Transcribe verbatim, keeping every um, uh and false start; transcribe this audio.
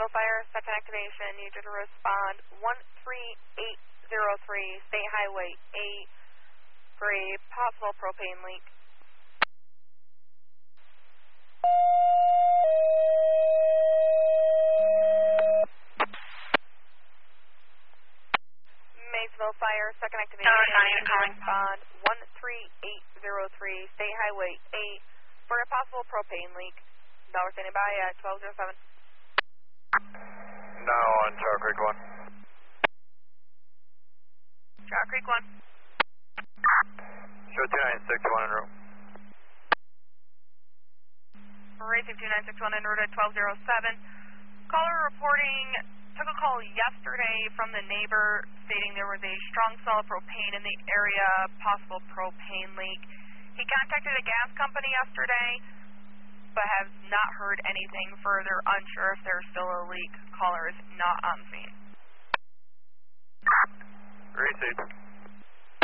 Fire, second activation, need you to respond one three eight zero three, State Highway eight, for a possible propane leak. Maysville Fire, second activation, need you to respond one three eight zero three, State Highway eight, for a possible propane leak. Dollar standing by at twelve oh seven. Now on Char Creek one. Char Creek one. Show two nine six one en route. Racing two nine six one en route at twelve oh seven. Caller reporting, took a call yesterday from the neighbor stating there was a strong smell of propane in the area, possible propane leak. He contacted a gas company yesterday, but has not heard anything further, unsure if there's still a leak. Caller is not on scene. Received.